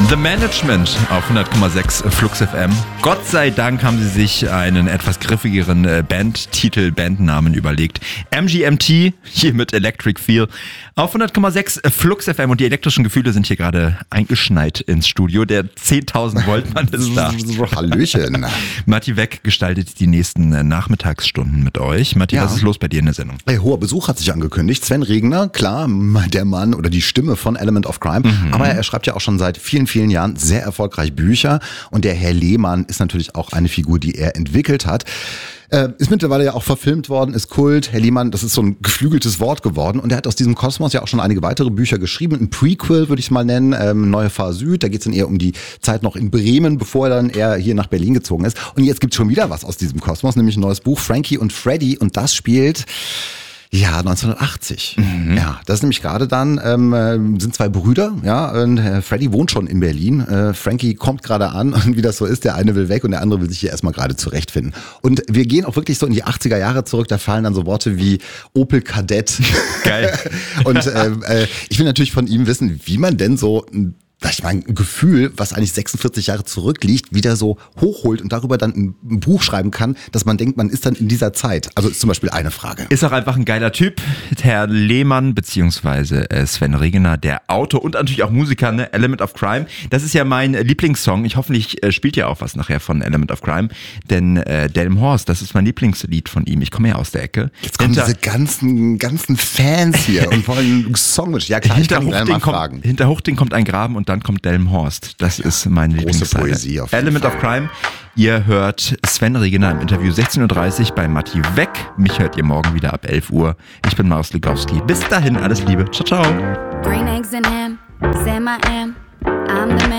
The Management auf 100,6 Flux FM. Gott sei Dank haben sie sich einen etwas griffigeren Bandnamen überlegt. MGMT, hier mit Electric Feel auf 100,6 Flux FM. Und die elektrischen Gefühle sind hier gerade eingeschneit ins Studio. Der 10.000 Volt Mann ist da. Hallöchen. Matti Weck gestaltet die nächsten Nachmittagsstunden mit euch. Matti, was ist los bei dir in der Sendung? Hoher Besuch hat sich angekündigt. Sven Regner, klar, der Mann oder die Stimme von Element of Crime. Aber er schreibt ja auch schon seit vielen Jahren sehr erfolgreich Bücher. Und der Herr Lehmann ist natürlich auch eine Figur, die er entwickelt hat. Ist mittlerweile ja auch verfilmt worden, ist Kult. Herr Lehmann, das ist so ein geflügeltes Wort geworden. Und er hat aus diesem Kosmos ja auch schon einige weitere Bücher geschrieben. Ein Prequel würde ich es mal nennen, Neue Fahr Süd. Da geht es dann eher um die Zeit noch in Bremen, bevor er dann eher hier nach Berlin gezogen ist. Und jetzt gibt es schon wieder was aus diesem Kosmos, nämlich ein neues Buch, Frankie und Freddy. Und das spielt... Ja, 1980. Ja, das ist nämlich gerade dann, sind zwei Brüder, ja, und Freddy wohnt schon in Berlin. Frankie kommt gerade an und wie das so ist, der eine will weg und der andere will sich hier erstmal gerade zurechtfinden. Und wir gehen auch wirklich so in die 80er Jahre zurück, da fallen dann so Worte wie Opel Kadett. Geil. Und ich will natürlich von ihm wissen, wie man denn so ein Gefühl, was eigentlich 46 Jahre zurückliegt, wieder so hochholt und darüber dann ein Buch schreiben kann, dass man denkt, man ist dann in dieser Zeit. Also ist zum Beispiel eine Frage. Ist auch einfach ein geiler Typ. Herr Lehmann beziehungsweise Sven Regner, der Autor und natürlich auch Musiker, ne? Element of Crime. Das ist ja mein Lieblingssong. Hoffentlich spielt ja auch was nachher von Element of Crime. Denn Delmenhorst, das ist mein Lieblingslied von ihm. Ich komme ja aus der Ecke. Jetzt kommen diese ganzen Fans hier und wollen Songwunsch. Ja klar, ich kann ihn mal fragen. Hinter Hochding kommt ein Graben und dann kommt Delmenhorst. Das ist meine Lieblingszeile. Poesie auf jeden Element Fall. of Crime. Ihr hört Sven Regner im Interview 16.30 Uhr bei Matti Weck. Mich hört ihr morgen wieder ab 11 Uhr. Ich bin Marius Legowski. Bis dahin, alles Liebe. Ciao, ciao. Green eggs and ham, Sam I am. I'm the man.